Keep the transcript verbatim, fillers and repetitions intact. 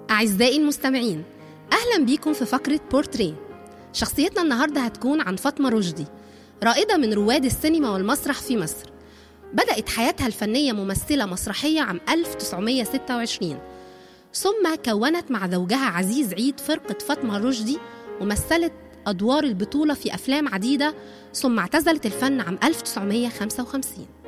أعزائي المستمعين، أهلا بيكم في فقرة بورتريه. شخصيتنا النهاردة هتكون عن فاطمة رشدي، رائدة من رواد السينما والمسرح في مصر. بدأت حياتها الفنية ممثلة مسرحية عام ألف وتسعمائة وستة وعشرين، ثم كونت مع زوجها عزيز عيد فرقة فاطمة رشدي ومثلت أدوار البطولة في أفلام عديدة، ثم اعتزلت الفن عام ألف وتسعمائة وخمسة وخمسين.